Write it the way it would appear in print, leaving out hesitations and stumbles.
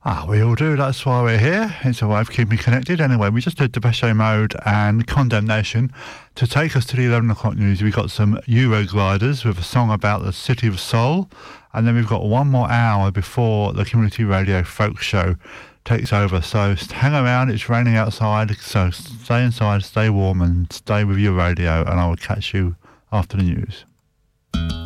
We all do, that's why we're here. It's a way of keeping connected. Anyway, we just did Depeche Mode and Condemnation. To take us to the 11 o'clock news, we've got some Eurogliders with a song about the City of Soul, and then we've got one more hour before the Community Radio Folk Show takes over. So hang around, it's raining outside, so stay inside, stay warm and stay with your radio, and I will catch you after the news.